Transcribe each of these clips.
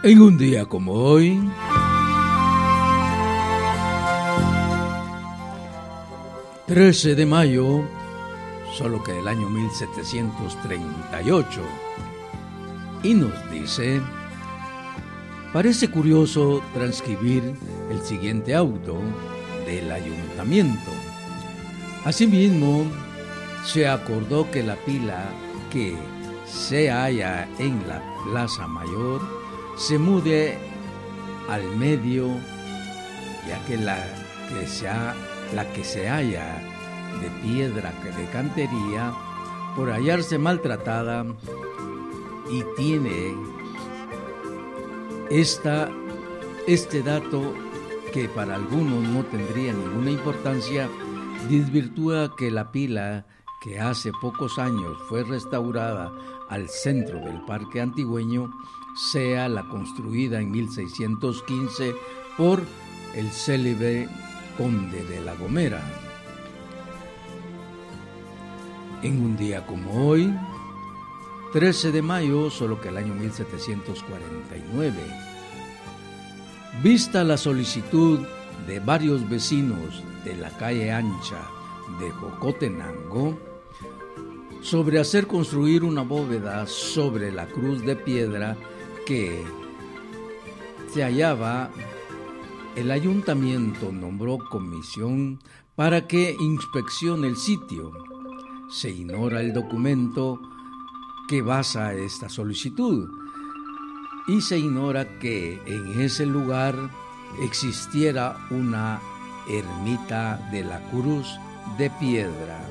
En un día como hoy, ...13 de mayo, solo que del año 1738, y nos dice: parece curioso transcribir el siguiente auto del ayuntamiento. Asimismo, se acordó que la pila que se halla en la Plaza Mayor se mude al medio, ya que la que se halla de piedra de cantería, por hallarse maltratada, y tiene este dato que para algunos no tendría ninguna importancia, desvirtúa que la pila que hace pocos años fue restaurada al centro del Parque Antigüeño sea la construida en 1615 por el célebre conde de La Gomera. En un día como hoy, 13 de mayo, solo que el año 1749, vista la solicitud de varios vecinos de la calle ancha de Jocotenango sobre hacer construir una bóveda sobre la cruz de piedra que se hallaba, el ayuntamiento nombró comisión para que inspeccione el sitio. Se ignora el documento que basa esta solicitud y se ignora que en ese lugar existiera una ermita de la Cruz de Piedra.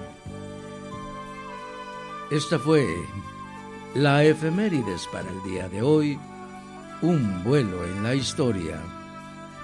Esta fue la efemérides para el día de hoy, un vuelo en la historia.